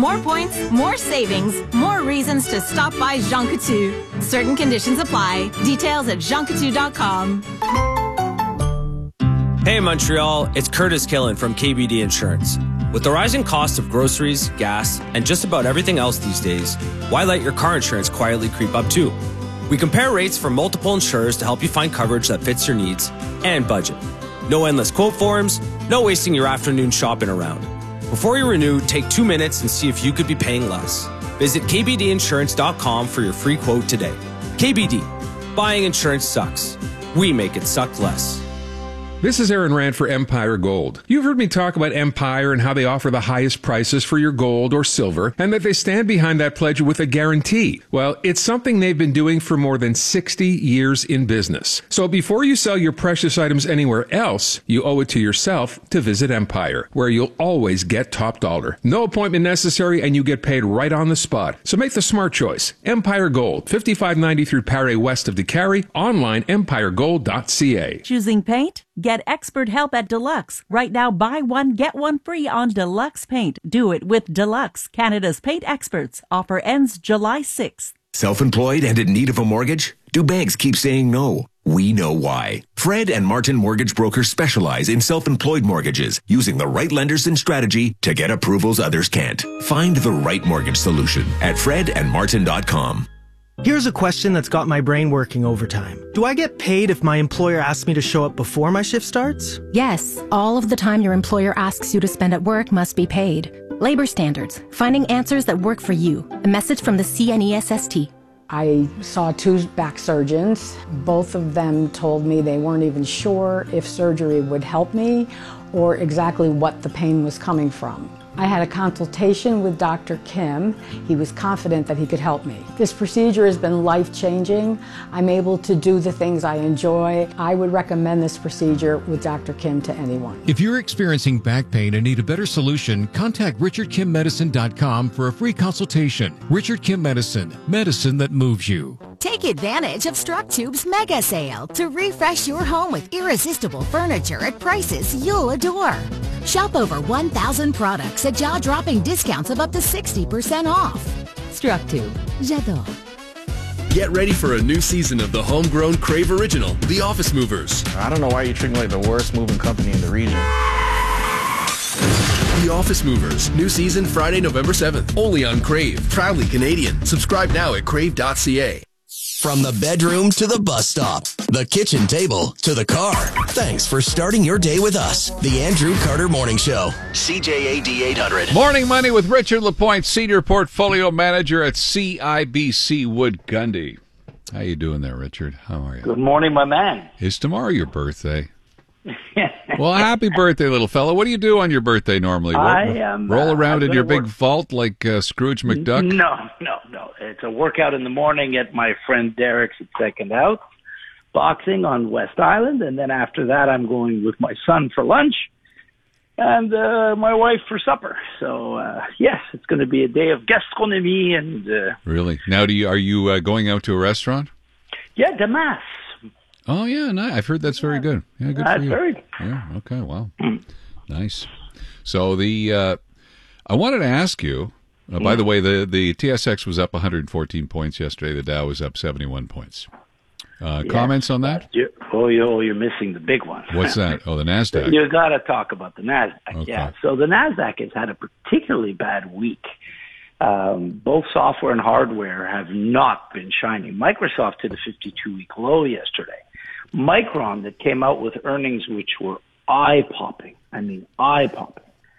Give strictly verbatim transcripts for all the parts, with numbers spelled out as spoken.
More points, more savings, more reasons to stop by Jean Coutu. Certain conditions apply. Details at jean coutu dot com. Hey Montreal, it's Curtis Killen from K B D Insurance. With the rising cost of groceries, gas, and just about everything else these days, why let your car insurance quietly creep up too? We compare rates from multiple insurers to help you find coverage that fits your needs and budget. No endless quote forms, no wasting your afternoon shopping around. Before you renew, take two minutes and see if you could be paying less. Visit k b d insurance dot com for your free quote today. K B D. Buying insurance sucks. We make it suck less. This is Aaron Rand for Empire Gold. You've heard me talk about Empire and how they offer the highest prices for your gold or silver, and that they stand behind that pledge with a guarantee. Well, it's something they've been doing for more than sixty years in business. So before you sell your precious items anywhere else, you owe it to yourself to visit Empire, where you'll always get top dollar. No appointment necessary, and you get paid right on the spot. So make the smart choice. Empire Gold, fifty-five ninety through Paré west of DeCarry, online empire gold dot c a. Choosing paint? Get expert help at Deluxe. Right now, buy one, get one free on Deluxe Paint. Do it with Deluxe, Canada's paint experts. Offer ends July sixth. Self-employed and in need of a mortgage? Do banks keep saying no? We know why. Fred and Martin Mortgage Brokers specialize in self-employed mortgages, using the right lenders and strategy to get approvals others can't. Find the right mortgage solution at fred and martin dot com. Here's a question that's got my brain working overtime. Do I get paid if my employer asks me to show up before my shift starts? Yes, all of the time your employer asks you to spend at work must be paid. Labor standards, finding answers that work for you. A message from the C N E S S T. I saw two back surgeons. Both of them told me they weren't even sure if surgery would help me or exactly what the pain was coming from. I had a consultation with Doctor Kim. He was confident that he could help me. This procedure has been life-changing. I'm able to do the things I enjoy. I would recommend this procedure with Doctor Kim to anyone. If you're experiencing back pain and need a better solution, contact richard kim medicine dot com for a free consultation. Richard Kim Medicine, medicine that moves you. Take advantage of StrucTube's mega sale to refresh your home with irresistible furniture at prices you'll adore. Shop over one thousand products at jaw-dropping discounts of up to sixty percent off. StrucTube. J'adore. Get ready for a new season of the homegrown Crave Original, The Office Movers. I don't know why you're treating me like the worst moving company in the region. The Office Movers. New season Friday, November seventh. Only on Crave. Proudly Canadian. Subscribe now at crave dot c a. From the bedroom to the bus stop, the kitchen table to the car. Thanks for starting your day with us. The Andrew Carter Morning Show. C J A D eight hundred. Morning Money with Richard Lapointe, Senior Portfolio Manager at C I B C Wood Gundy. How you doing there, Richard? How are you? Good morning, my man. Is tomorrow your birthday? Well, happy birthday, little fella. What do you do on your birthday normally? I am Roll uh, around in your big work. vault like uh, Scrooge McDuck? No, no, no. It's a workout in the morning at my friend Derek's at Second Out, boxing on West Island, and then after that I'm going with my son for lunch and uh, my wife for supper. So, uh, yes, it's going to be a day of gastronomie. And uh, Really? Now, do you are you uh, going out to a restaurant? Yeah, Damas. Oh, yeah, no, I've heard that's very good. Yeah, good That's for you. very good. Yeah, okay, wow. Nice. So the uh, I wanted to ask you, uh, by Mm. the way, the, the T S X was up one hundred fourteen points yesterday. The Dow was up seventy-one points. Uh, Yeah. Comments on that? You, oh, you, oh, you're missing the big one. What's that? Oh, the NASDAQ. You got to talk about the NASDAQ, Okay. yeah. So the NASDAQ has had a particularly bad week. Um, both software and hardware have not been shining. Microsoft hit a fifty-two-week low yesterday. Micron, that came out with earnings which were eye-popping. I mean, eye-popping.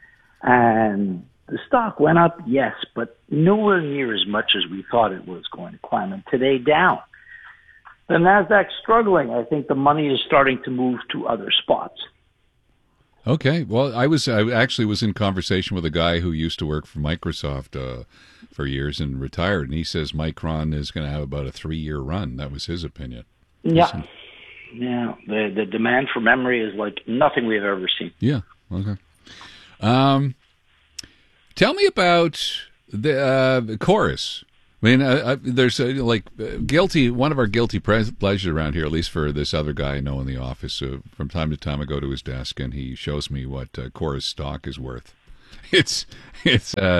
And the stock went up, yes, but nowhere near as much as we thought it was going to climb. And today, down. The NASDAQ's struggling. I think the money is starting to move to other spots. Okay. Well, I was I actually was in conversation with a guy who used to work for Microsoft uh, for years and retired, and he says Micron is going to have about a three-year run. That was his opinion. Yeah. Listen. Yeah. The the demand for memory is like nothing we've ever seen. Yeah. Okay. Um, tell me about the uh, Chorus. I mean, uh, uh, there's uh, like uh, guilty. One of our guilty pre- pleasures around here, at least for this other guy I know in the office. Uh, from time to time, I go to his desk and he shows me what uh, Chorus stock is worth. It's it's. Uh,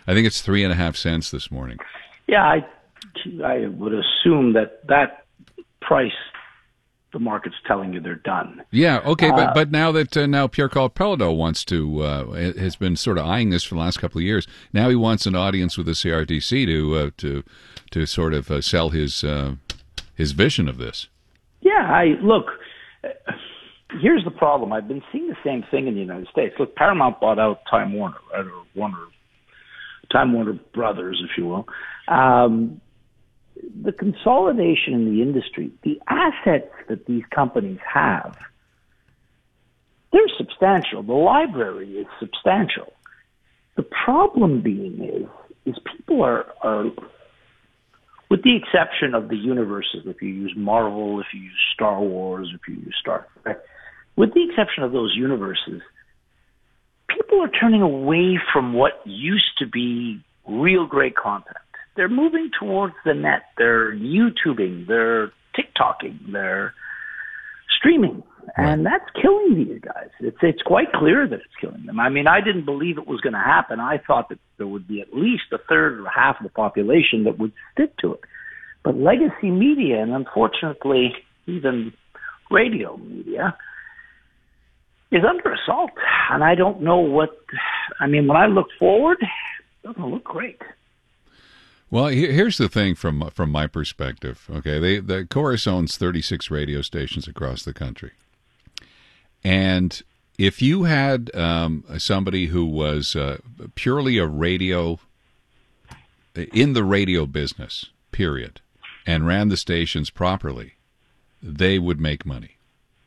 I think it's three and a half cents this morning. Yeah, I, I would assume that that price, the market's telling you they're done. Yeah, okay, Uh, but but now that uh, now Pierre Carl Pelado wants to uh, has been sort of eyeing this for the last couple of years. Now he wants an audience with the C R T C to uh, to to sort of uh, sell his uh, his vision of this. Yeah, I look. Here's the problem. I've been seeing the same thing in the United States. Look, Paramount bought out Time Warner, right, or Warner, Time Warner Brothers, if you will. Um, the consolidation in the industry, the assets that these companies have, they're substantial. The library is substantial. The problem being is, is people are, are, with the exception of the universes, if you use Marvel, if you use Star Wars, if you use Star Trek, with the exception of those universes, people are turning away from what used to be real great content. They're moving towards the net. They're YouTubing. They're TikToking. They're streaming. And that's killing these guys. It's it's quite clear that it's killing them. I mean, I didn't believe it was going to happen. I thought that there would be at least a third or half of the population that would stick to it. But legacy media, and unfortunately even radio media, is under assault. And I don't know what, I mean, when I look forward, it doesn't look great. Well, here's the thing from from my perspective. Okay, they, the Chorus owns thirty-six radio stations across the country, and if you had um, somebody who was uh, purely a radio, in the radio business, period, and ran the stations properly, they would make money.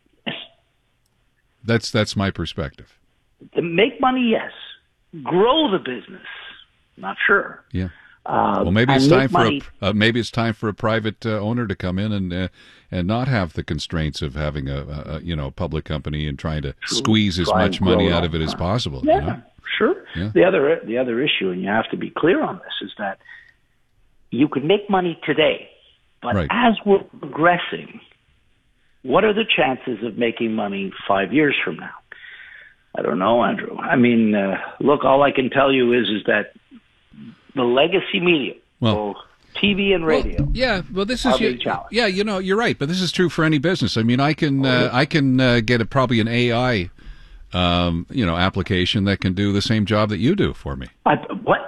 That's that's my perspective. To make money, yes. Grow the business, not sure. Yeah. Uh, well, maybe it's and time make for money. a, uh, maybe it's time for a private uh, owner to come in and uh, and not have the constraints of having a, a you know public company and trying to True. squeeze as Try much and grow money it out all of it the as time. possible. Yeah, You know? sure. Yeah. The other the other issue, and you have to be clear on this, is that you can make money today, but Right. as we're progressing, what are the chances of making money five years from now? I don't know, Andrew. I mean, uh, look, all I can tell you is is that the legacy media, Well, both T V and radio, Well, yeah, well, this are is being you, challenged. yeah, you know, you're right, but this is true for any business. I mean, I can uh, I can uh, get a, probably an A I, um, you know, application that can do the same job that you do for me, I, what?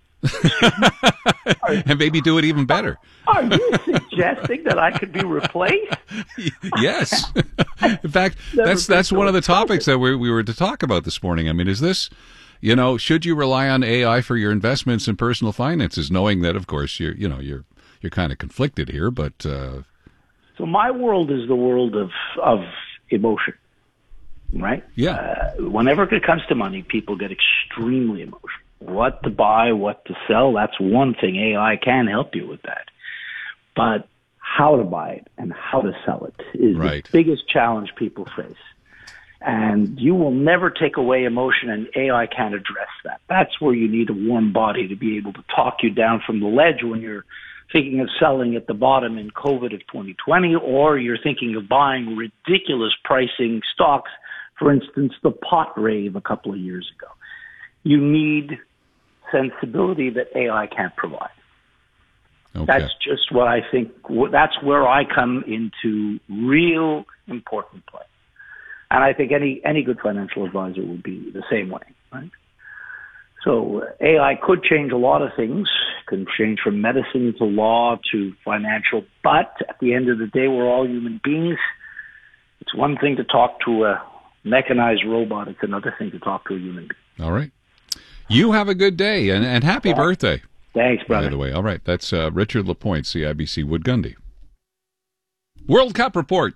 and maybe do it even better. Are you suggesting that I could be replaced? Yes. In fact, Never that's been that's so one of the topics that we we were to talk about this morning. I mean, is this, you know, should you rely on A I for your investments and personal finances, knowing that, of course, you're you know you're you're kind of conflicted here, but uh, So my world is the world of of emotion, right? Yeah. Uh, whenever it comes to money, people get extremely emotional. What to buy, what to sell, that's one thing. A I can help you with that. But how to buy it and how to sell it is Right. the biggest challenge people face. And you will never take away emotion, and A I can't address that. That's where you need a warm body to be able to talk you down from the ledge when you're thinking of selling at the bottom in COVID of twenty twenty, or you're thinking of buying ridiculous pricing stocks, for instance, the pot rave a couple of years ago. You need sensibility that A I can't provide. okay. That's just what I think. That's where I come into real important play. And I think any, any good financial advisor would be the same way, right? So uh, A I could change a lot of things, can change from medicine to law to financial, but at the end of the day, we're all human beings. It's one thing to talk to a mechanized robot. It's another thing to talk to a human being. All right. You have a good day, and, and happy birthday. Thanks, brother. By the way. All right. That's uh, Richard Lapointe, C I B C Wood Gundy. World Cup report.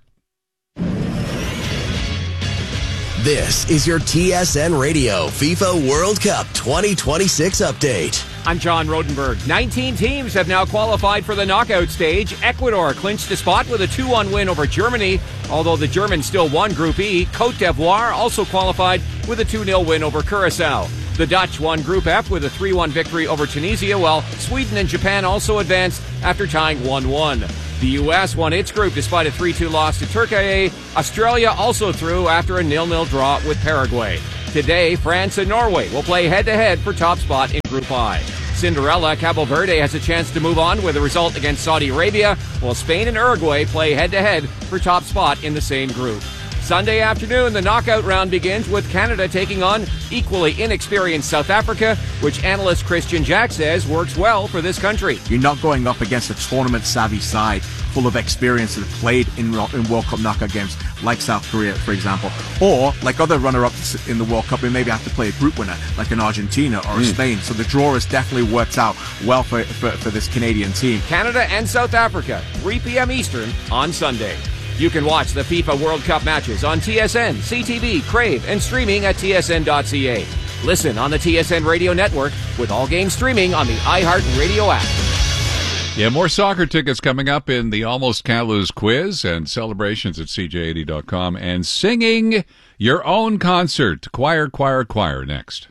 This is your T S N Radio FIFA World Cup twenty twenty-six update. I'm John Rodenberg. nineteen teams have now qualified for the knockout stage. Ecuador clinched a spot with a two one win over Germany. Although the Germans still won Group E, Cote d'Ivoire also qualified with a two nil win over Curaçao. The Dutch won Group F with a three one victory over Tunisia, while Sweden and Japan also advanced after tying one one. The U S won its group despite a three two loss to Turkey. Australia also through after a nil nil draw with Paraguay. Today, France and Norway will play head-to-head for top spot in Group I. Cinderella Cabo Verde has a chance to move on with a result against Saudi Arabia, while Spain and Uruguay play head-to-head for top spot in the same group. Sunday afternoon, the knockout round begins with Canada taking on equally inexperienced South Africa, which analyst Christian Jack says works well for this country. You're not going up against a tournament-savvy side full of experience that have played in, in World Cup knockout games, like South Korea, for example, or like other runner-ups in the World Cup, we maybe have to play a group winner, like an Argentina or a mm. Spain. So the draw has definitely worked out well for, for, for this Canadian team. Canada and South Africa, three p.m. Eastern on Sunday. You can watch the FIFA World Cup matches on T S N, C T V, Crave, and streaming at T S N dot C A. Listen on the T S N Radio Network with all games streaming on the iHeartRadio app. Yeah, more soccer tickets coming up in the Almost Callous quiz and celebrations at C J eighty dot com, and singing your own concert. Choir, choir, choir next.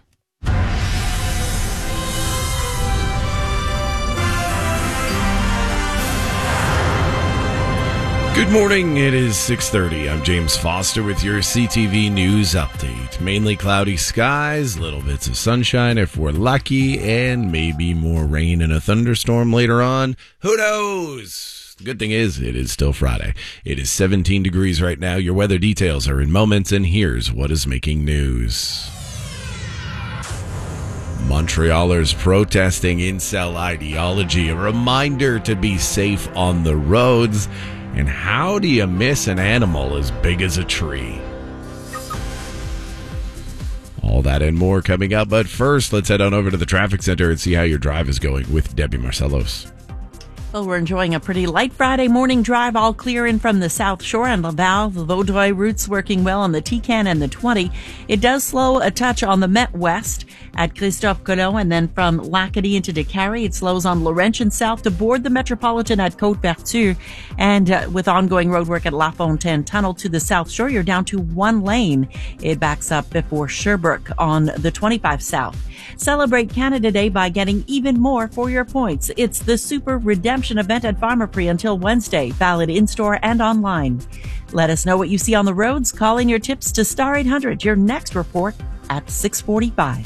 Good morning, it is six thirty. I'm James Foster with your C T V News Update. Mainly cloudy skies, little bits of sunshine if we're lucky, and maybe more rain and a thunderstorm later on. Who knows? The good thing is, it is still Friday. It is seventeen degrees right now. Your weather details are in moments, and here's what is making news. Montrealers protesting incel ideology, a reminder to be safe on the roads. And how do you miss an animal as big as a tree? All that and more coming up, but first, let's head on over to the traffic center and see how your drive is going with Debbie Marcelos. Well, we're enjoying a pretty light Friday morning drive, all clear in from the South Shore and Laval. The Vaudreuil routes working well on the T C A N and the twenty. It does slow a touch on the Met West at Christophe Colomb, and then from Lacadie into Décarie, it slows on Laurentian South to board the Metropolitan at Côte-Vertu. And uh, with ongoing roadwork at La Fontaine Tunnel to the South Shore, you're down to one lane. It backs up before Sherbrooke on the twenty-five South. Celebrate Canada Day by getting even more for your points. It's the Super Redemption event at Pharmaprix until Wednesday, valid in-store and online. Let us know what you see on the roads. Call in your tips to Star eight hundred. Your next report at six forty-five.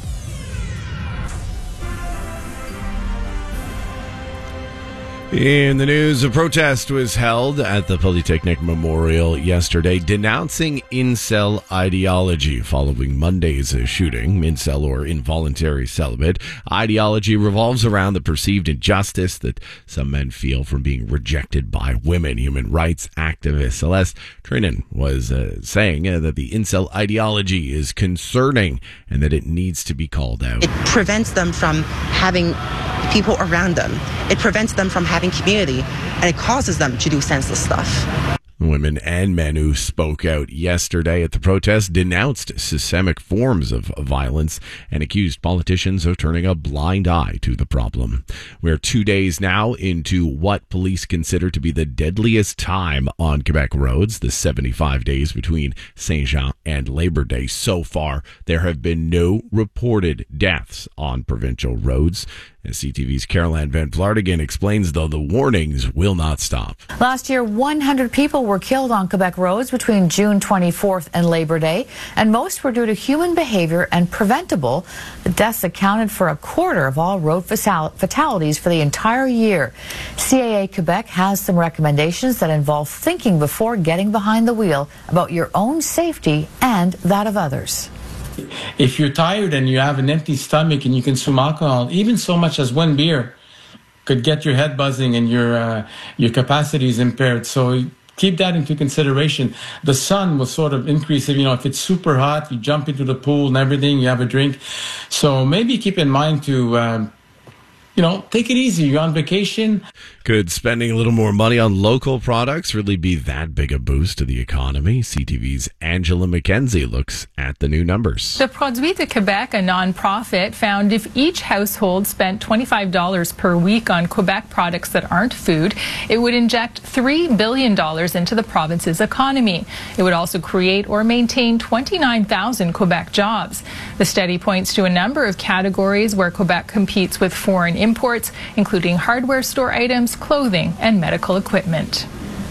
In the news, a protest was held at the Polytechnic Memorial yesterday denouncing incel ideology following Monday's shooting. Incel, or involuntary celibate, ideology revolves around the perceived injustice that some men feel from being rejected by women. Human rights activist Celeste Trinan was uh, saying uh, that the incel ideology is concerning and that it needs to be called out. It prevents them from having people around them. It prevents them from having community, and it causes them to do senseless stuff. Women and men who spoke out yesterday at the protest denounced systemic forms of violence and accused politicians of turning a blind eye to the problem. We're two days now into what police consider to be the deadliest time on Quebec roads, the seventy-five days between Saint-Jean and Labor Day. So far, there have been no reported deaths on provincial roads. As C T V's Caroline Van Vlartigan explains, though, the warnings will not stop. Last year, one hundred people were killed on Quebec roads between June twenty-fourth and Labor Day, and most were due to human behavior and preventable. The deaths accounted for a quarter of all road fatalities for the entire year. C A A Quebec has some recommendations that involve thinking before getting behind the wheel about your own safety and that of others. If you're tired and you have an empty stomach and you consume alcohol, even so much as one beer could get your head buzzing and your uh, your capacity is impaired. So keep that into consideration. The sun will sort of increase it. You know, if it's super hot, you jump into the pool and everything, you have a drink. So maybe keep in mind to, um, you know, take it easy. You're on vacation. Could spending a little more money on local products really be that big a boost to the economy? C T V's Angela McKenzie looks at the new numbers. The Produits de Québec, a non-profit, found if each household spent twenty-five dollars per week on Quebec products that aren't food, it would inject three billion dollars into the province's economy. It would also create or maintain twenty-nine thousand Quebec jobs. The study points to a number of categories where Quebec competes with foreign imports, including hardware store items, clothing, and medical equipment. Look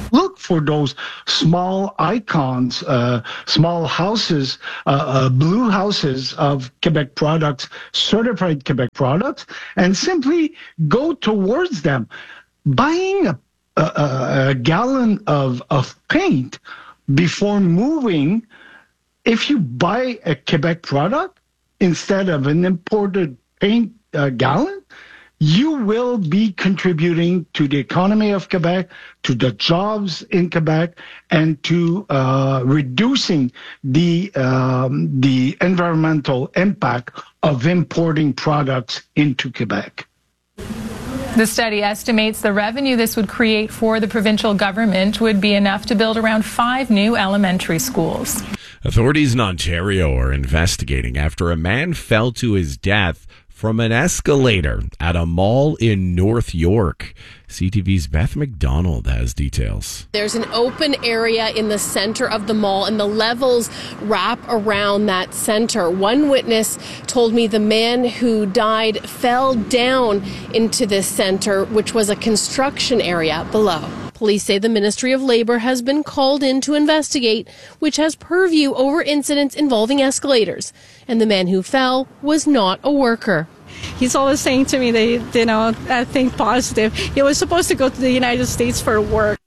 for those small icons, uh, small houses, uh, uh, blue houses of Quebec products, certified Quebec products, and simply go towards them. Buying a, a, a gallon of, of paint before moving, if you buy a Quebec product instead of an imported paint uh, gallon, you will be contributing to the economy of Quebec, to the jobs in Quebec, and to uh, reducing the um, the environmental impact of importing products into Quebec. The study estimates the revenue this would create for the provincial government would be enough to build around five new elementary schools. Authorities in Ontario are investigating after a man fell to his death from an escalator at a mall in North York. C T V's Beth McDonald has details. There's an open area in the center of the mall, and the levels wrap around that center. One witness told me the man who died fell down into this center, which was a construction area below. Police say the Ministry of Labour has been called in to investigate, which has purview over incidents involving escalators. And the man who fell was not a worker. He's always saying to me that, you know, I think positive. He was supposed to go to the United States for work.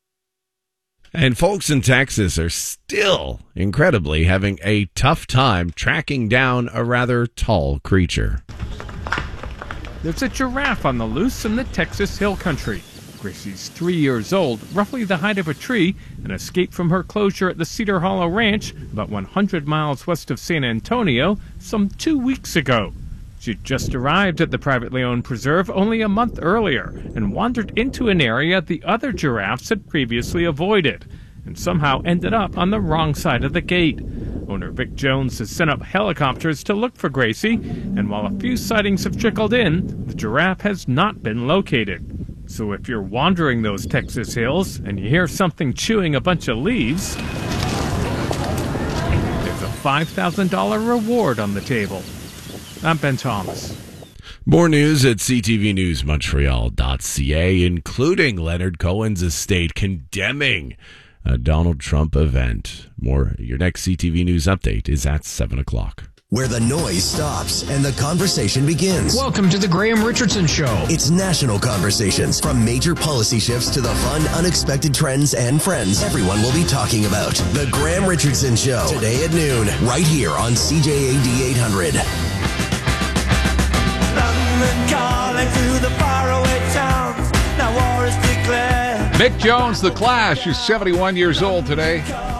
And folks in Texas are still, incredibly, having a tough time tracking down a rather tall creature. There's a giraffe on the loose in the Texas Hill Country. Gracie's three years old, roughly the height of a tree, and escaped from her closure at the Cedar Hollow Ranch, about one hundred miles west of San Antonio, some two weeks ago. She'd just arrived at the privately owned preserve only a month earlier and wandered into an area the other giraffes had previously avoided, and somehow ended up on the wrong side of the gate. Owner Vic Jones has sent up helicopters to look for Gracie, and while a few sightings have trickled in, the giraffe has not been located. So if you're wandering those Texas hills and you hear something chewing a bunch of leaves, there's a five thousand dollars reward on the table. I'm Ben Thomas. More news at c t v news montreal dot c a, including Leonard Cohen's estate condemning a Donald Trump event. More, your next C T V News update is at seven o'clock. Where the noise stops and the conversation begins. Welcome to the Graham Richardson Show. It's national conversations, from major policy shifts to the fun, unexpected trends and friends everyone will be talking about. The Graham Richardson Show, today at noon, right here on C J A D eight hundred. London calling to the faraway towns. Now war is declared. Mick Jones, The Clash, who's seventy-one years old today.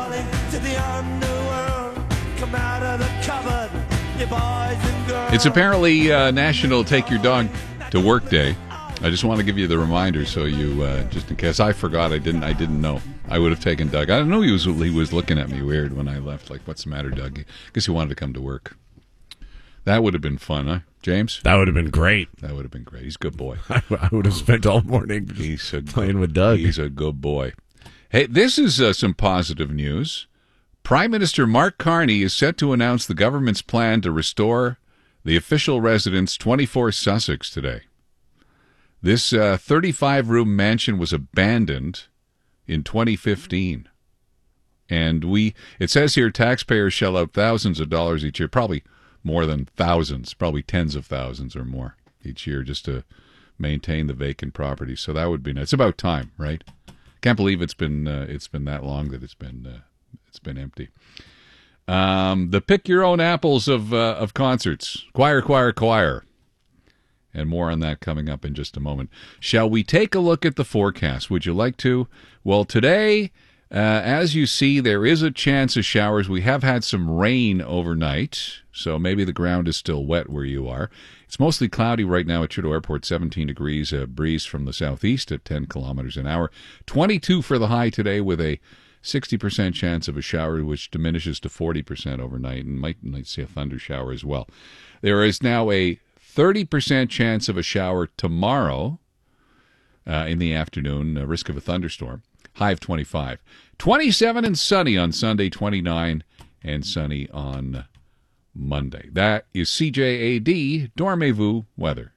It's apparently uh, National Take Your Dog to Work Day. I just want to give you the reminder, so you, uh, just in case I forgot, I didn't, I didn't know. I would have taken Doug. I don't know. He was, he was looking at me weird when I left. Like, what's the matter, Doug? I guess he wanted to come to work. That would have been fun, huh, James? That would have been great. That would have been great. He's a good boy. I, I would have spent all morning he's a playing good, with Doug. He's a good boy. Hey, this is uh, some positive news. Prime Minister Mark Carney is set to announce the government's plan to restore the official residence twenty-four Sussex today. This uh, thirty-five room mansion was abandoned in twenty fifteen. And we, it says here, taxpayers shell out thousands of dollars each year, probably more than thousands, probably tens of thousands or more each year just to maintain the vacant property. So that would be nice. It's about time, right? Can't believe it's been uh, it's been that long that it's been uh, it's been empty. Um, the pick your own apples of uh, of concerts, choir, choir, choir, and more on that coming up in just a moment. Shall we take a look at the forecast? Would you like to? Well, today, uh, as you see, there is a chance of showers. We have had some rain overnight, so maybe the ground is still wet where you are. It's mostly cloudy right now at Trudeau Airport, seventeen degrees, a breeze from the southeast at ten kilometers an hour. twenty-two for the high today with a sixty percent chance of a shower, which diminishes to forty percent overnight, and might, might see a thunder shower as well. There is now a thirty percent chance of a shower tomorrow uh, in the afternoon, a risk of a thunderstorm. High of twenty-five. twenty-seven and sunny on Sunday, twenty-nine and sunny on Monday. That is C J A D Dormez-vous weather.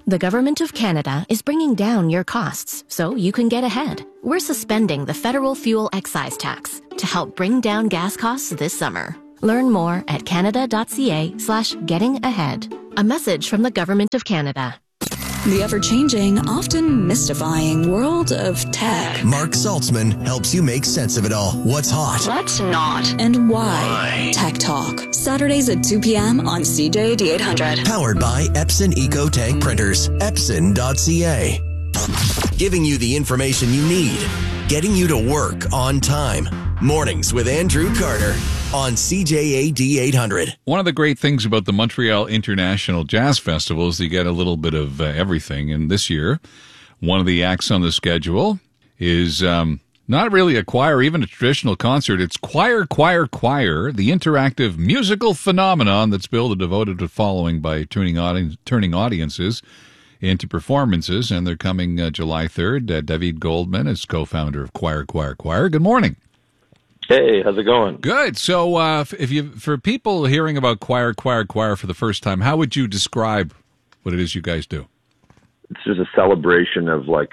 The Government of Canada is bringing down your costs so you can get ahead. We're suspending the federal fuel excise tax to help bring down gas costs this summer. Learn more at canada.ca slash getting ahead. A message from the Government of Canada. The ever-changing, often mystifying world of tech. Mark Saltzman helps you make sense of it all. What's hot? What's not? And why? Why? Tech Talk. Saturdays at two p.m. on C J A D eight hundred. Powered by Epson EcoTank Printers. Epson dot c a. Giving you the information you need. Getting you to work on time. Mornings with Andrew Carter on C J A D eight hundred. One of the great things about the Montreal International Jazz Festival is you get a little bit of uh, everything. And this year, one of the acts on the schedule is um, not really a choir, even a traditional concert. It's Choir, Choir, Choir, the interactive musical phenomenon that's billed a devoted following by turning, audi- turning audiences into performances. And they're coming uh, July third. Uh, David Goldman is co-founder of Choir, Choir, Choir. Good morning. Hey, how's it going? Good. So, uh, if you for people hearing about Choir, Choir, Choir for the first time, how would you describe what it is you guys do? It's just a celebration of like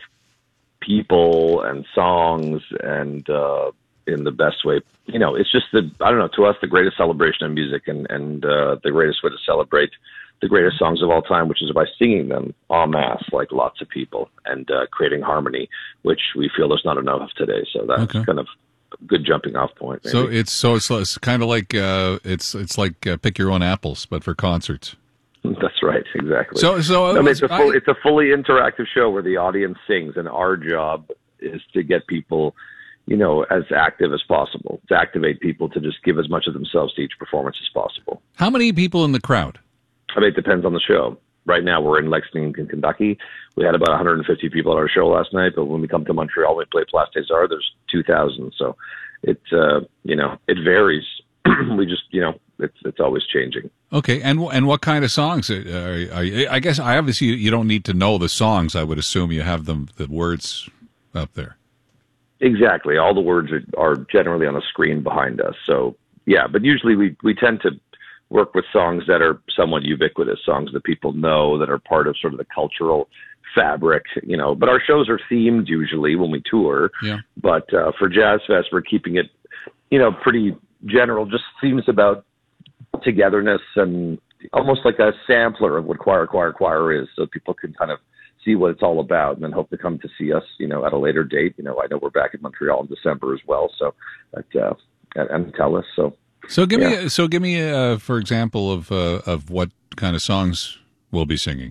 people and songs, and uh, in the best way. You know, it's just the I don't know. To us, the greatest celebration of music, and and uh, the greatest way to celebrate the greatest songs of all time, which is by singing them en masse, like lots of people, and uh, creating harmony, which we feel there's not enough of today. So that's Okay. kind of good jumping off point. Maybe. So it's so it's, it's kind of like uh, it's it's like uh, pick your own apples, but for concerts. That's right, exactly. So so I mean, it's a full, I- it's a fully interactive show where the audience sings, and our job is to get people, you know, as active as possible, to activate people to just give as much of themselves to each performance as possible. How many people in the crowd? I mean, it depends on the show. Right now, we're in Lexington, Kentucky. We had about one hundred fifty people at our show last night, but when we come to Montreal, we play Place des Arts, there's two thousand. So it, uh, you know, it varies. we just, you know, it's it's always changing. Okay, and and what kind of songs are, are you, I guess I obviously you don't need to know the songs. I would assume you have them the words up there. Exactly. All the words are, are generally on a screen behind us. So yeah, but usually we, we tend to work with songs that are somewhat ubiquitous, songs that people know, that are part of sort of the cultural fabric, you know. But our shows are themed usually when we tour. Yeah. But uh, for Jazz Fest, we're keeping it, you know, pretty general, just themes about togetherness and almost like a sampler of what Choir, Choir, Choir is, so people can kind of see what it's all about and then hope to come to see us, you know, at a later date. You know, I know we're back in Montreal in December as well, so that, uh, and, and tell us. So, So give yeah. me so give me uh, for example of uh, of what kind of songs we'll be singing.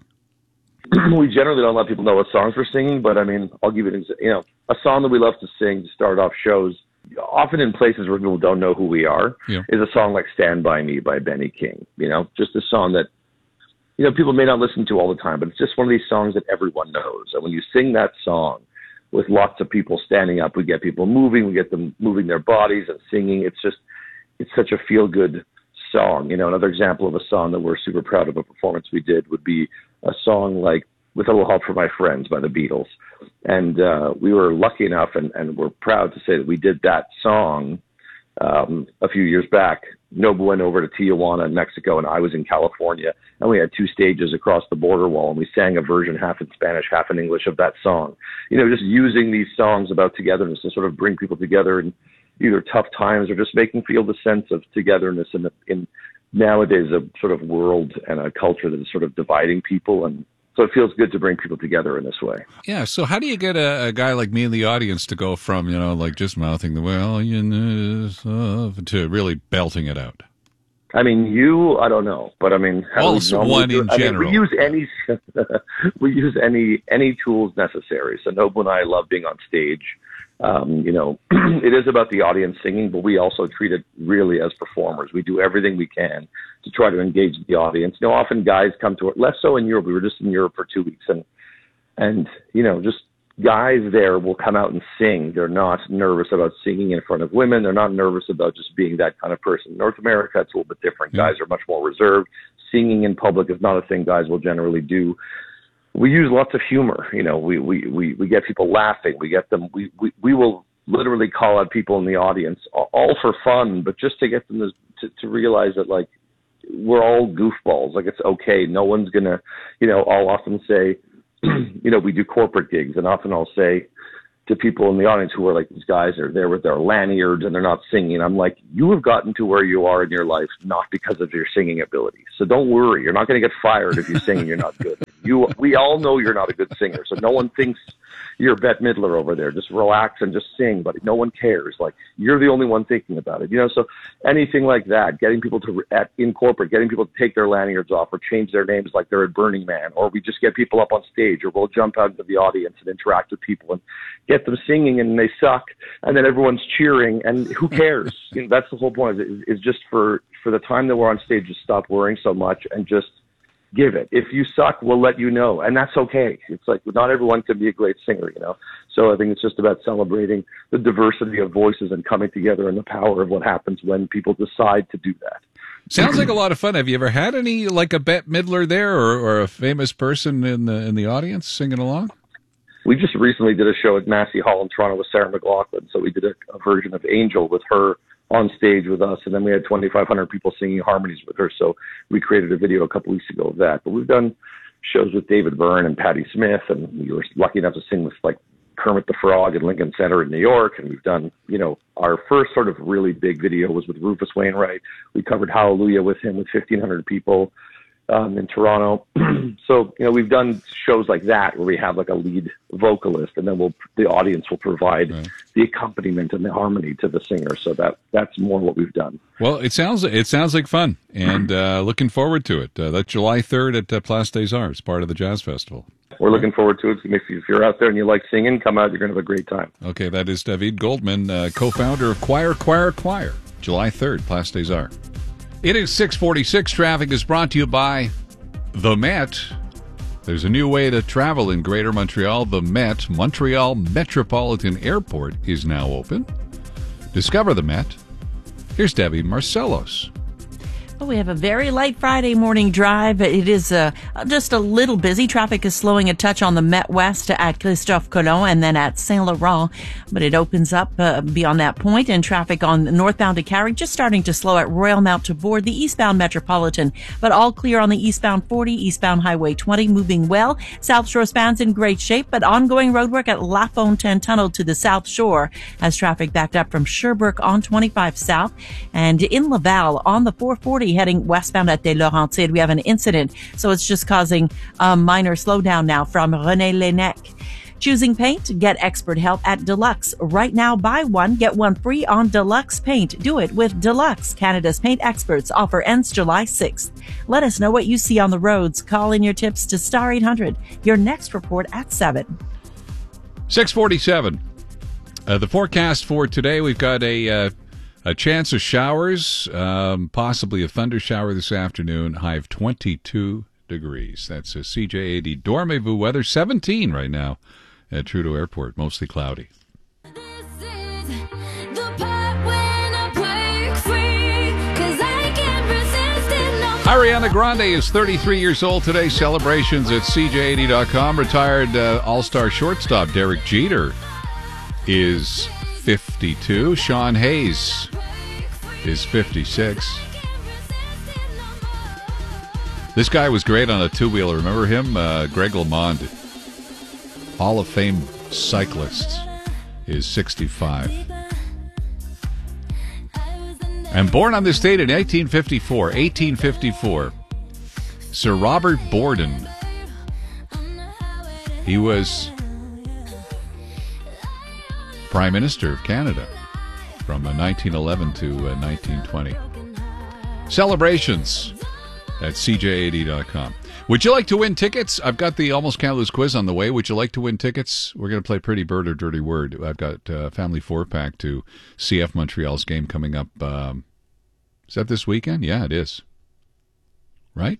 We generally don't let people know what songs we're singing, but I mean, I'll give you an exa- you know, a song that we love to sing to start off shows, often in places where people don't know who we are, Yeah. is a song like Stand By Me by Benny King. You know, just a song that, you know, people may not listen to all the time, but it's just one of these songs that everyone knows. And when you sing that song with lots of people standing up, we get people moving, we get them moving their bodies and singing. It's just, it's such a feel-good song. You know, another example of a song that we're super proud of a performance we did would be a song like With a Little Help from My Friends by the Beatles. And uh, we were lucky enough, and, and we're proud to say that we did that song um, a few years back. Nobu went over to Tijuana in Mexico, and I was in California, and we had two stages across the border wall, and we sang a version half in Spanish, half in English of that song. You know, just using these songs about togetherness to sort of bring people together in either tough times or just making feel the sense of togetherness in, the, in nowadays a sort of world and a culture that is sort of dividing people. And so it feels good to bring people together in this way. Yeah. So how do you get a, a guy like me in the audience to go from you know like just mouthing the well you know to really belting it out? I mean, you, I don't know, but I mean, how do we Also normally one do in it? I mean, general. we use any, we use any, any tools necessary. So Nobu and I love being on stage. Um, you know, it is about the audience singing, but we also treat it really as performers. We do everything we can to try to engage the audience. You know, often guys come to it, less so in Europe. We were just in Europe for two weeks and, and, you know, just guys there will come out and sing. They're not nervous about singing in front of women. They're not nervous about just being that kind of person. In North America, it's a little bit different. Guys are much more reserved. Singing in public is not a thing guys will generally do. We use lots of humor. You know, we, we, we, we get people laughing. We get them, we, we, we will literally call out people in the audience all, all for fun, but just to get them to, to, to realize that like, we're all goofballs. Like, it's okay. No one's going to, you know, I'll often say, you know, we do corporate gigs, and often I'll say to people in the audience who are like, these guys are there with their lanyards and they're not singing. I'm like, you have gotten to where you are in your life not because of your singing ability. So don't worry. You're not going to get fired if you sing and you're not good. You, we all know you're not a good singer. So no one thinks you're Bette Midler over there. Just relax and just sing, but no one cares. Like, you're the only one thinking about it. You know, so anything like that, getting people to, at, in corporate, getting people to take their lanyards off or change their names like they're at Burning Man, or we just get people up on stage, or we'll jump out into the audience and interact with people and get them singing and they suck, and then everyone's cheering, and who cares? You know, that's the whole point, is, is just for, for the time that we're on stage, just stop worrying so much and just give it. If you suck, we'll let you know, and that's okay. It's like, not everyone can be a great singer, you know? So I think it's just about celebrating the diversity of voices and coming together, and the power of what happens when people decide to do that. Sounds like a lot of fun. Have you ever had any, like a Bette Midler there, or, or a famous person in the in the audience singing along? We just recently did a show at Massey Hall in Toronto with Sarah McLachlan, so we did a, a version of Angel with her on stage with us, and then we had twenty-five hundred people singing harmonies with her, so we created a video a couple weeks ago of that. But we've done shows with David Byrne and Patti Smith, and we were lucky enough to sing with, like, Kermit the Frog at Lincoln Center in New York, and we've done, you know, our first sort of really big video was with Rufus Wainwright. We covered Hallelujah with him with fifteen hundred people um, in Toronto. So, you know, we've done shows like that where we have like a lead vocalist, and then we'll, the audience will provide right. the accompaniment and the harmony to the singer. So that that's more what we've done. Well, it sounds it sounds like fun, and uh, looking forward to it. Uh, that's July third at uh, Place des Arts, part of the Jazz Festival. We're looking forward to it. If you're out there and you like singing, come out. You're going to have a great time. Okay, that is David Goldman, uh, co-founder of Choir, Choir, Choir. July third, Place des Arts. It is six forty-six. Traffic is brought to you by the Met. There's a new way to travel in Greater Montreal. The Met, Montreal Metropolitan Airport, is now open. Discover the Met. Here's Debbie Marcellos. Well, we have a very light Friday morning drive. It is uh, just a little busy. Traffic is slowing a touch on the Met West at Christophe Colomb and then at Saint Laurent, but it opens up uh, beyond that point, and traffic on northbound to Carrick just starting to slow at Royal Mount to board the eastbound Metropolitan, but all clear on the eastbound forty, eastbound Highway twenty, moving well. South Shore span's in great shape, but ongoing roadwork at La Fontaine Tunnel to the South Shore has traffic backed up from Sherbrooke on twenty-five South, and in Laval on the four forty heading westbound at Des Laurentides. We have an incident, so it's just causing a minor slowdown now from René Lénec. Choosing paint? Get expert help at Deluxe. Right now, buy one, get one free on Deluxe Paint. Do it with Deluxe. Canada's paint experts. Offer ends July sixth. Let us know what you see on the roads. Call in your tips to star eight hundred. Your next report at seven. six forty-seven. Uh, the forecast for today, we've got a... Uh, A chance of showers, um, possibly a thunder shower this afternoon, high of twenty-two degrees. That's a C J A D Dormez-vous weather, seventeen right now at Trudeau Airport, mostly cloudy. Ariana Grande is thirty-three years old today. Celebrations at C J eighty dot com. Retired uh, all-star shortstop Derek Jeter is fifty-two. Sean Hayes is fifty-six. This guy was great on a two-wheeler. Remember him? Uh, Greg LeMond, Hall of Fame cyclist, is sixty-five. And born on this date in eighteen fifty-four, eighteen fifty-four, Sir Robert Borden. He was Prime Minister of Canada from uh, nineteen eleven to uh, nineteen twenty. Celebrations at C J eighty dot com. Would you like to win tickets? I've got the Almost Can't Lose quiz on the way. Would you like to win tickets? We're going to play Pretty Bird or Dirty Word. I've got a uh, family four-pack to C F Montreal's game coming up. Um, is that this weekend? Yeah, it is. Right?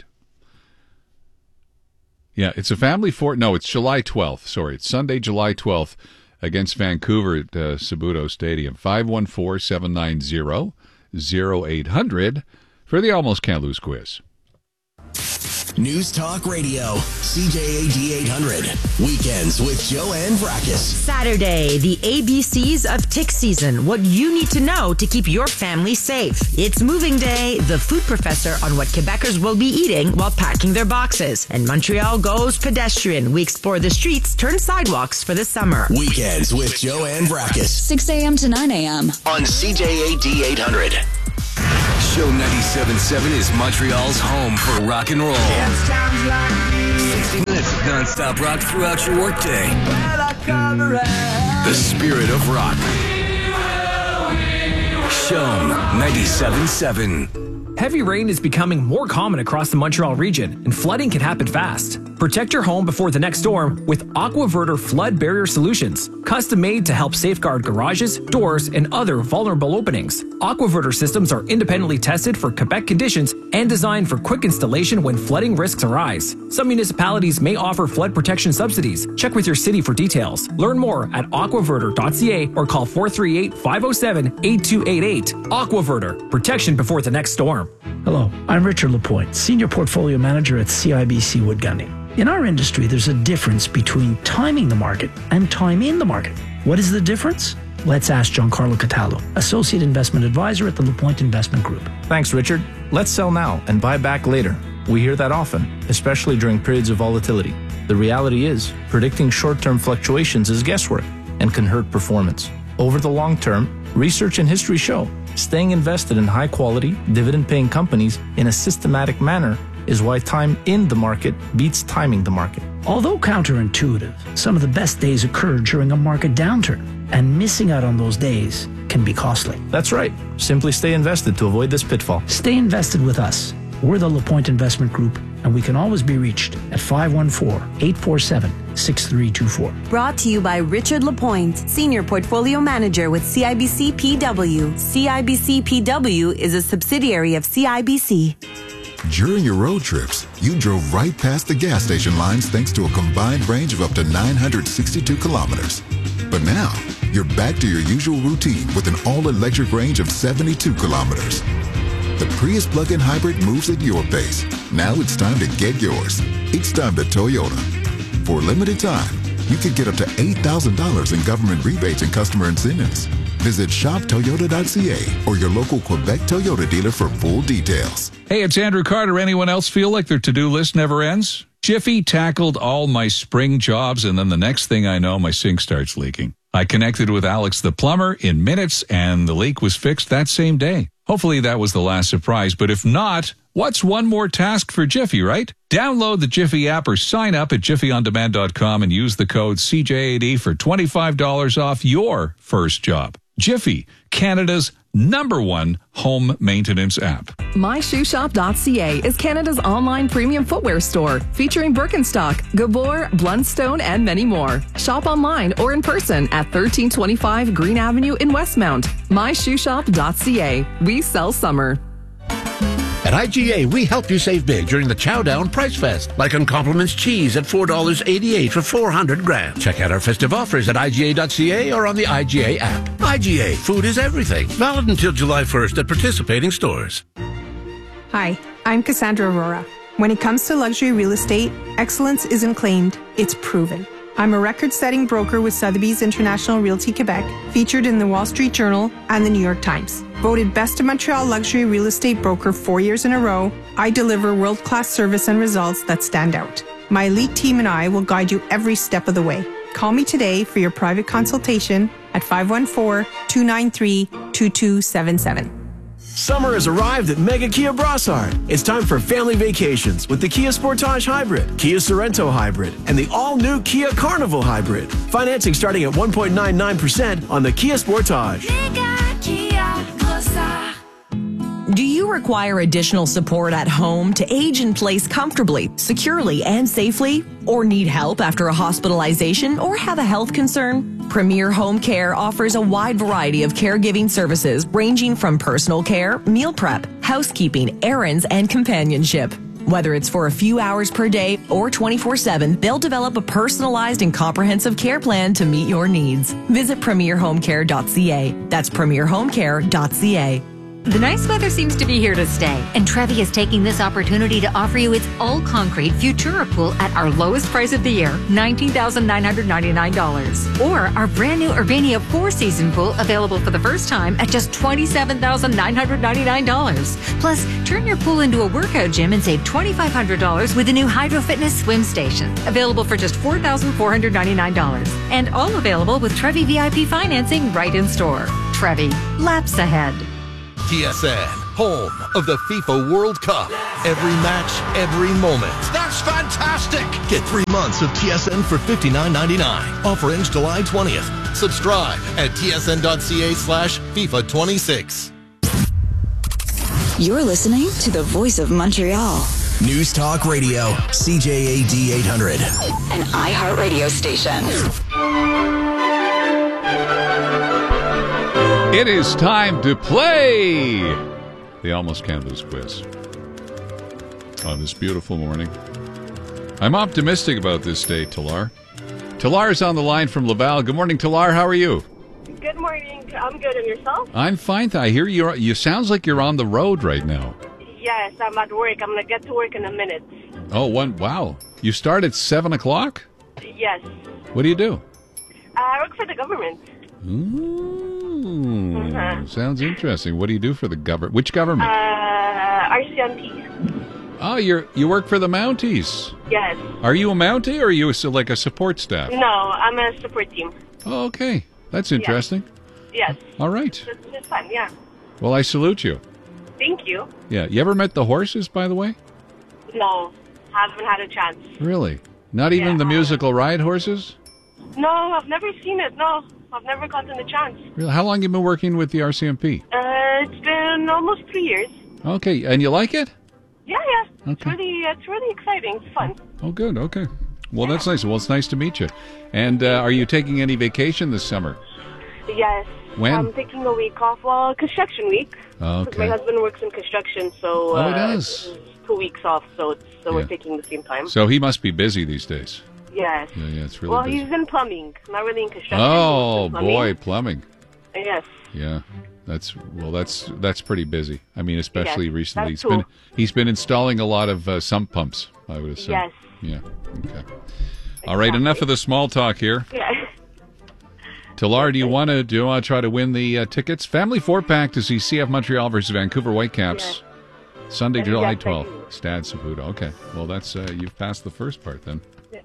Yeah, it's a family four. No, it's July twelfth. Sorry, it's Sunday, July twelfth. Against Vancouver at uh, Sabuto Stadium. five one four, seven nine zero, zero eight hundred for the Almost Can't Lose quiz. News Talk Radio, C J A D eight hundred. Weekends with Joanne Vrackus. Saturday, the A B Cs of tick season. What you need to know to keep your family safe. It's moving day. The food professor on what Quebecers will be eating while packing their boxes. And Montreal goes pedestrian. We explore the streets, turn sidewalks for the summer. Weekends with Joanne Vrackus. six a.m. to nine a.m. on C J A D eight hundred. Show ninety-seven point seven is Montreal's home for rock and roll. sixty minutes of non-stop rock throughout your workday. The spirit of rock. Show ninety-seven point seven. Heavy rain is becoming more common across the Montreal region, and flooding can happen fast. Protect your home before the next storm with AquaVerter Flood Barrier Solutions, custom made to help safeguard garages, doors, and other vulnerable openings. AquaVerter systems are independently tested for Quebec conditions and designed for quick installation when flooding risks arise. Some municipalities may offer flood protection subsidies. Check with your city for details. Learn more at aquaverter dot c a or call four three eight, five oh seven, eight two eight eight. AquaVerter, protection before the next storm. Hello, I'm Richard Lapointe, Senior Portfolio Manager at C I B C Wood Gundy. In our industry, there's a difference between timing the market and time in the market. What is the difference? Let's ask Giancarlo Cataldo, Associate Investment Advisor at the Lapointe Investment Group. Thanks, Richard. Let's sell now and buy back later. We hear that often, especially during periods of volatility. The reality is, predicting short-term fluctuations is guesswork and can hurt performance. Over the long term, research and history show staying invested in high-quality, dividend-paying companies in a systematic manner is why time in the market beats timing the market. Although counterintuitive, some of the best days occur during a market downturn, and missing out on those days can be costly. That's right. Simply stay invested to avoid this pitfall. Stay invested with us. We're the Lapointe Investment Group, and we can always be reached at five one four, eight four seven, six three two four. Brought to you by Richard Lapointe, Senior Portfolio Manager with C I B C P W. C I B C P W is a subsidiary of C I B C. During your road trips, you drove right past the gas station lines thanks to a combined range of up to nine hundred sixty-two kilometers. But now, you're back to your usual routine with an all-electric range of seventy-two kilometers. The Prius plug-in hybrid moves at your pace. Now it's time to get yours. It's time to Toyota. For a limited time, you could get up to eight thousand dollars in government rebates and customer incentives. Visit shop toyota dot c a or your local Quebec Toyota dealer for full details. Hey, it's Andrew Carter. Anyone else feel like their to-do list never ends? Jiffy tackled all my spring jobs, and then the next thing I know, my sink starts leaking. I connected with Alex the plumber in minutes, and the leak was fixed that same day. Hopefully that was the last surprise, but if not, what's one more task for Jiffy, right? Download the Jiffy app or sign up at jiffy on demand dot com and use the code C J A D for twenty-five dollars off your first job. Jiffy, Canada's number one home maintenance app. my shoe shop dot c a is Canada's online premium footwear store, featuring Birkenstock, Gabor, Blundstone, and many more. Shop online or in person at thirteen twenty-five Green Avenue in Westmount. my shoe shop dot c a. We sell summer. At I G A, we help you save big during the Chow Down Price Fest, like on Compliments cheese at four dollars and eighty-eight cents for four hundred grams. Check out our festive offers at I G A dot c a or on the I G A app. I G A, food is everything. Valid until July first at participating stores. Hi, I'm Cassandra Aurora. When it comes to luxury real estate, excellence isn't claimed, it's proven. I'm a record-setting broker with Sotheby's International Realty Quebec, featured in the Wall Street Journal and the New York Times. Voted Best of Montreal Luxury Real Estate Broker four years in a row, I deliver world-class service and results that stand out. My elite team and I will guide you every step of the way. Call me today for your private consultation at five one four, two nine three, two two seven seven. Summer has arrived at Mega Kia Brossard. It's time for family vacations with the Kia Sportage Hybrid, Kia Sorento Hybrid, and the all-new Kia Carnival Hybrid. Financing starting at one point nine nine percent on the Kia Sportage. Mega Kia Brossard. Do you require additional support at home to age in place comfortably, securely, and safely? Or need help after a hospitalization or have a health concern? Premier Home Care offers a wide variety of caregiving services ranging from personal care, meal prep, housekeeping, errands, and companionship. Whether it's for a few hours per day or twenty-four seven, they'll develop a personalized and comprehensive care plan to meet your needs. Visit premier home care dot c a. That's premier home care dot c a. The nice weather seems to be here to stay, and Trevi is taking this opportunity to offer you its all-concrete Futura pool at our lowest price of the year, nineteen thousand nine hundred ninety-nine dollars. Or our brand new Urbania four-season pool available for the first time at just twenty-seven thousand nine hundred ninety-nine dollars. Plus, turn your pool into a workout gym and save twenty-five hundred dollars with the new Hydro Fitness swim station, available for just four thousand four hundred ninety-nine dollars. And all available with Trevi V I P financing right in store. Trevi, laps ahead. T S N, home of the FIFA World Cup. Every match, every moment. That's fantastic! Get three months of T S N for fifty-nine ninety-nine. Offer ends July twentieth. Subscribe at tsn.ca slash FIFA 26. You're listening to the Voice of Montreal. News Talk Radio, C J A D eight hundred. An iHeartRadio station. It is time to play the Almost Can't Lose quiz on this beautiful morning. I'm optimistic about this day, Talar. Talar's on the line from Laval. Good morning, Talar. How are you? Good morning. I'm good. And yourself? I'm fine. I hear you. You sounds like you're on the road right now. Yes, I'm at work. I'm going to get to work in a minute. Oh, one. Wow. You start at seven o'clock? Yes. What do you do? Uh, I work for the government. Ooh, Uh-huh. sounds interesting. What do you do for the government? Which government? Uh, R C M P. Oh, you're you work for the Mounties. Yes. Are you a Mountie or are you a, like a support staff? No, I'm a support team. Oh, okay. That's interesting. Yes. All right. It's, it's fun, yeah. Well, I salute you. Thank you. Yeah. You ever met the horses, by the way? No, haven't had a chance. Really? Not even Yeah. the musical ride horses? No, I've never seen it. No, I've never gotten the chance. Really? How long have you been working with the R C M P? Uh, it's been almost three years. Okay. And you like it? Yeah, yeah. It's Okay. really, it's really exciting. It's fun. Oh, good. Okay. Well, that's nice. Well, it's nice to meet you. And uh, are you taking any vacation this summer? Yes. When? I'm taking a week off. Well, construction week. 'Cause Okay. my husband works in construction, so Oh, uh, he does? it's two weeks off. So it's so Yeah. we're taking the same time. So he must be busy these days. Yes. Yeah, yeah, it's really well, busy. he's in plumbing, not really in construction. Oh, he's in plumbing. boy, plumbing. Yes. Yeah. That's well that's that's pretty busy. I mean, especially Yes, recently. that's He's been true. he's been installing a lot of uh, sump pumps, I would assume. Yes. Yeah. Okay. All right, enough of the small talk here. Yeah. Talar, do you want to do you want to try to win the uh, tickets? Family four pack to see C F Montreal versus Vancouver Whitecaps, Sunday, Yes, July yes, I twelfth. do. Stade Saputo. Okay, well that's uh, you've passed the first part then.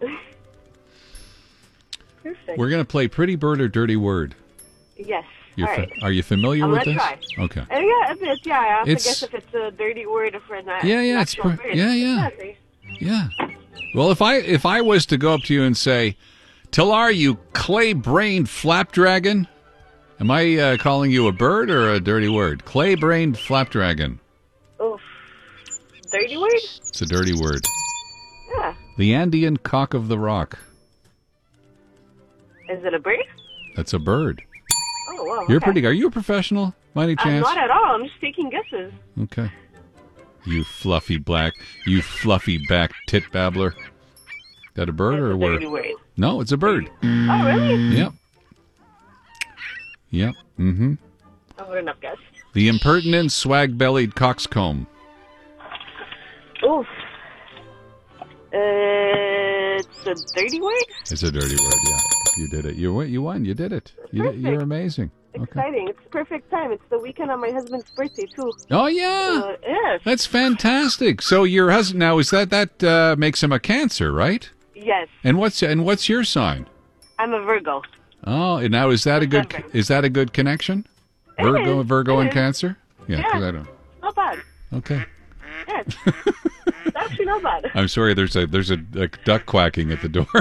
Perfect. We're gonna play Pretty Bird or Dirty Word. Yes. You're All fa- right. Are you familiar I'm with gonna this? try. Okay. Uh, yeah, a bit. Yeah, I have It's- to guess if it's a dirty word or for an Yeah, yeah, it's actual per- word. yeah, yeah. Exactly. Yeah. Well, if I if I was to go up to you and say, Talar, you clay-brained flapdragon, am I uh, calling you a bird or a dirty word? Clay-brained flapdragon. Oof. Dirty word? It's a dirty word. Yeah. The Andean cock of the rock. Is it a bird? That's a bird. Oh, wow. You're okay. pretty. Are you a professional, by any I'm chance? not at all. I'm just taking guesses. Okay. You fluffy black, you fluffy back tit babbler. That a bird or a word? Dirty word. No, it's a bird. Oh, really? Yep. Yep. Mm-hmm. I wouldn't have guessed. The impertinent, swag-bellied coxcomb. Oof. Uh, it's a dirty word? It's a dirty word, yeah. You did it. You won. You won. You did it. You did, you're amazing. Okay. Exciting. It's perfect time. It's the weekend on my husband's birthday, too. Oh, yeah. Uh, yes. That's fantastic. So your husband now is that that uh, makes him a Cancer, right? Yes. And what's and what's your sign? I'm a Virgo. Oh, and now is that a good is that a good connection? It Virgo, is. Virgo, It and is. Cancer. Yeah, 'cause Yeah. I don't. Not bad. Okay. Yes. It's actually not bad. I'm sorry. There's a there's a, a duck quacking at the door.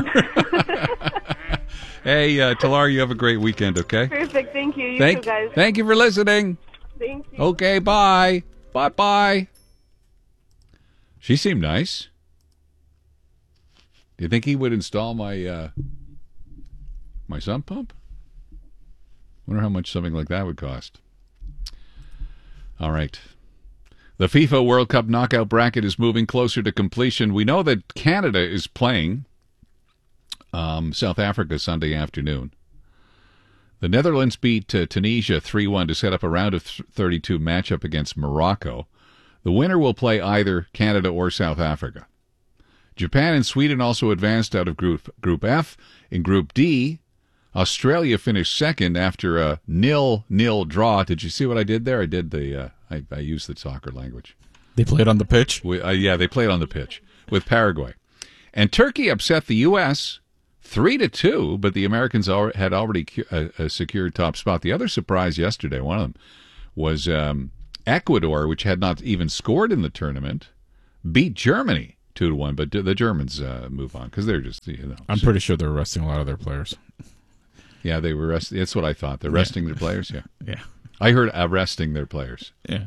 Hey, uh, Talar, you have a great weekend. Okay. Perfect. Thank you. You Thank too, guys. thank you for listening. Thank you. Okay. Bye. Bye. Bye. She seemed nice. Do you think he would install my uh, my sump pump? Wonder how much something like that would cost. All right. The FIFA World Cup knockout bracket is moving closer to completion. We know that Canada is playing um, South Africa Sunday afternoon. The Netherlands beat uh, Tunisia three one to set up a round of thirty-two matchup against Morocco. The winner will play either Canada or South Africa. Japan and Sweden also advanced out of Group Group F. In Group D, Australia finished second after a nil-nil draw. Did you see what I did there? I did the. Uh, I, I used the soccer language. They played on the pitch? We, uh, yeah, they played on the pitch with Paraguay. And Turkey upset the U S three to two, but the Americans al- had already cu- uh, uh, secured top spot. The other surprise yesterday, one of them, was um, Ecuador, which had not even scored in the tournament, beat Germany two to one, but the Germans uh, move on because they're just, you know. I'm pretty sure they're resting a lot of their players. Yeah, they were resting. That's what I thought. They're resting yeah. their players, yeah. Yeah. I heard arresting their players. Yeah.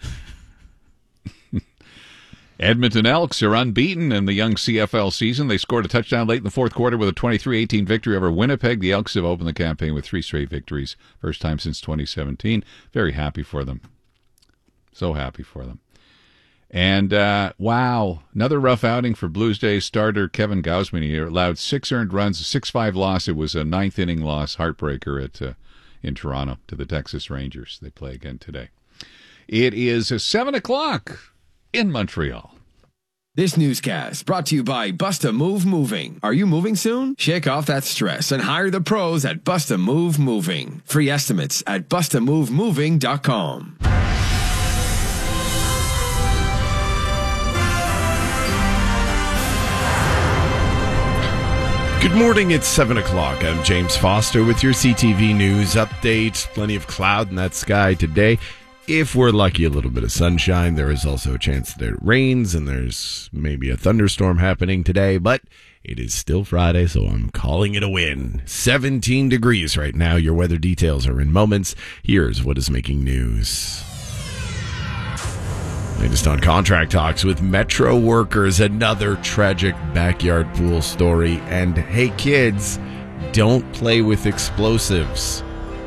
Edmonton Elks are unbeaten in the young C F L season. They scored a touchdown late in the fourth quarter with a twenty-three eighteen victory over Winnipeg. The Elks have opened the campaign with three straight victories, first time since twenty seventeen. Very happy for them. So happy for them. And, uh, wow, another rough outing for Blues Jays starter Kevin Gausman. He allowed six earned runs, a six five loss. It was a ninth inning loss, heartbreaker at uh, in Toronto to the Texas Rangers. They play again today. It is seven o'clock in Montreal. This newscast brought to you by Busta Move Moving. Are you moving soon? Shake off that stress and hire the pros at Busta Move Moving. Free estimates at busta move moving dot com. Good morning, it's seven o'clock. I'm James Foster with your C T V News update. Plenty of cloud in that sky today. If we're lucky, a little bit of sunshine. There is also a chance that it rains, and there's maybe a thunderstorm happening today, but it is still Friday, so I'm calling it a win. seventeen degrees right now. Your weather details are in moments. Here's what is making news. Latest on contract talks with Metro workers, another tragic backyard pool story. And hey kids, don't play with explosives.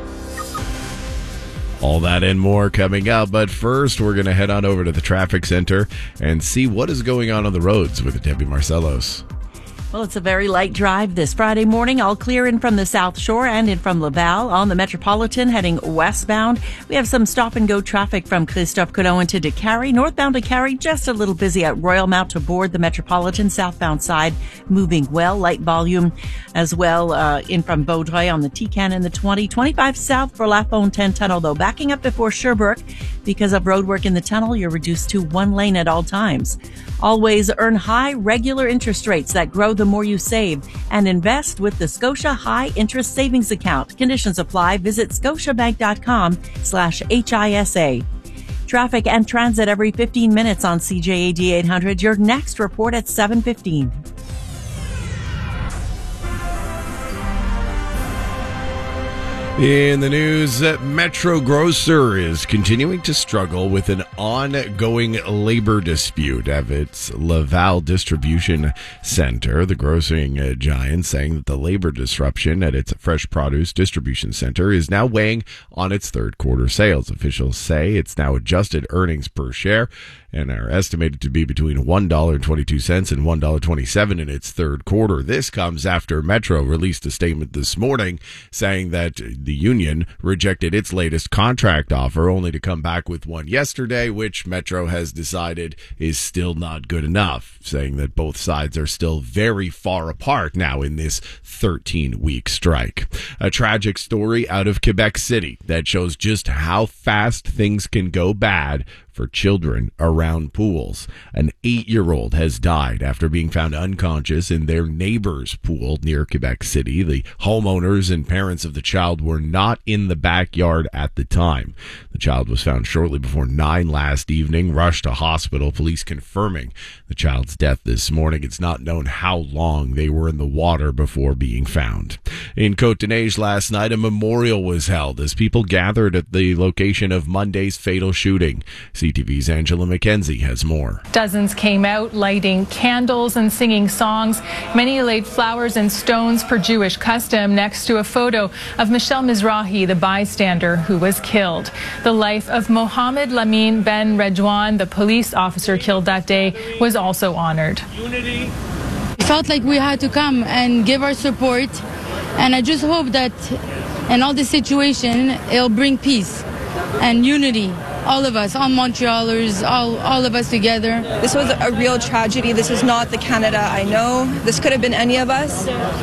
All that and more coming up, but first we're going to head on over to the traffic center and see what is going on on the roads with Debbie Marcellos. Well, it's a very light drive this Friday morning. All clear in from the South Shore and in from Laval. On the Metropolitan, heading westbound, we have some stop-and-go traffic from Christophe Colomb to Décarie. Northbound Décarie, just a little busy at Royal Mount to board the Metropolitan. Southbound side, moving well. Light volume as well uh, in from Vaudreuil on the T C A N and the twenty. twenty-five south for La Fontaine Tunnel, though. Backing up before Sherbrooke. Because of road work in the tunnel, you're reduced to one lane at all times. Always earn high, regular interest rates that grow the more you save, and invest with the Scotia High Interest Savings Account. Conditions apply. Visit scotiabank.com slash HISA. Traffic and transit every fifteen minutes on C J A D eight hundred. Your next report at seven fifteen. In the news, Metro Grocer is continuing to struggle with an ongoing labor dispute at its Laval Distribution Center. The grocery giant saying that the labor disruption at its fresh produce distribution center is now weighing on its third quarter sales. Officials say it's now adjusted earnings per share and are estimated to be between one dollar and twenty-two cents and one dollar and twenty-seven cents in its third quarter. This comes after Metro released a statement this morning saying that the union rejected its latest contract offer, only to come back with one yesterday, which Metro has decided is still not good enough, saying that both sides are still very far apart now in this thirteen-week strike. A tragic story out of Quebec City that shows just how fast things can go bad for children around pools. An eight-year-old has died after being found unconscious in their neighbor's pool near Quebec City. The homeowners and parents of the child were not in the backyard at the time. The child was found shortly before nine last evening, rushed to hospital, police confirming the child's death this morning. It's not known how long they were in the water before being found. In Côte-de-Neige last night, a memorial was held as people gathered at the location of Monday's fatal shooting. C T V's Angela McKenzie has more. Dozens came out lighting candles and singing songs. Many laid flowers and stones per Jewish custom next to a photo of Michel Mizrahi, the bystander who was killed. The life of Mohammed Lamin Ben Redouane, the police officer killed that day, was also honored. Unity. We felt like we had to come and give our support, and I just hope that And all this situation, it'll bring peace and unity. All of us, all Montrealers, all, all of us together. This was a real tragedy. This is not the Canada I know. This could have been any of us.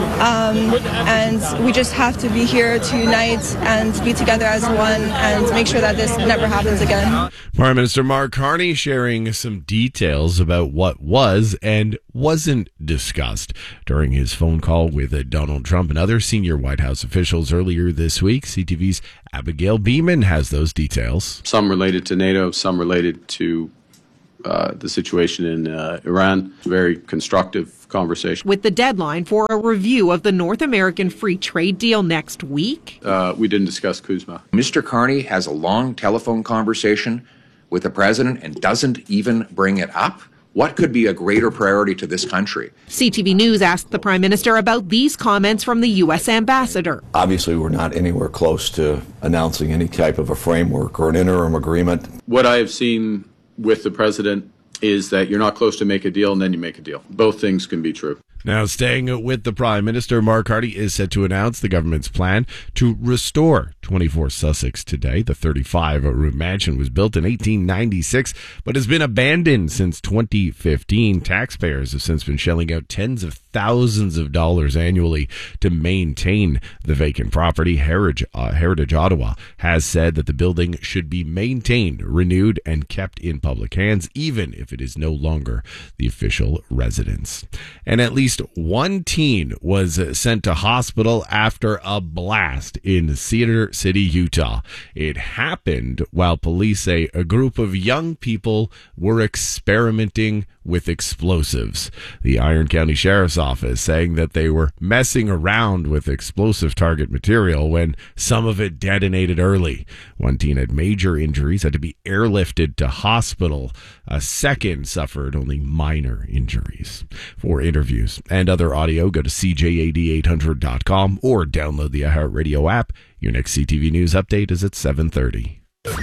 Um, and we just have to be here to unite and be together as one and make sure that this never happens again. Prime Minister Mark Carney sharing some details about what was and wasn't discussed during his phone call with Donald Trump and other senior White House officials earlier this week. C T V's Abigail Beeman has those details. Some related to NATO, some related to uh, the situation in uh, Iran. Very constructive conversation. With the deadline for a review of the North American Free Trade Deal next week. Uh, we didn't discuss Kuzma. Mister Carney has a long telephone conversation with the president and doesn't even bring it up. What could be a greater priority to this country? C T V News asked the Prime Minister about these comments from the U S ambassador. Obviously, we're not anywhere close to announcing any type of a framework or an interim agreement. What I have seen with the president is that you're not close to make a deal and then you make a deal. Both things can be true. Now, staying with the Prime Minister, Mark Carney is set to announce the government's plan to restore twenty-four Sussex today. The thirty-five room mansion was built in eighteen ninety-six, but has been abandoned since twenty fifteen. Taxpayers have since been shelling out tens of thousands of dollars annually to maintain the vacant property. Heritage, uh, Heritage Ottawa has said that the building should be maintained, renewed, and kept in public hands, even if it is no longer the official residence. And at least one teen was sent to hospital after a blast in Cedar City, Utah. It happened while police say a group of young people were experimenting with explosives. The Iron County Sheriff's Office saying that they were messing around with explosive target material when some of it detonated early. One teen had major injuries, had to be airlifted to hospital. A second suffered only minor injuries. For interviews and other audio, go to C J A D eight hundred dot com or download the iHeartRadio app. Your next C T V News update is at seven thirty.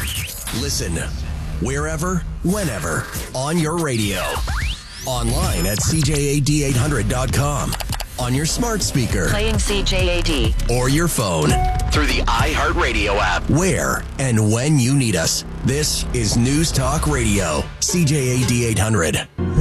Listen wherever, whenever, on your radio. Online at C J A D eight hundred dot com. On your smart speaker. Playing C J A D. Or your phone. Through the iHeartRadio app. Where and when you need us. This is News Talk Radio. C J A D eight hundred.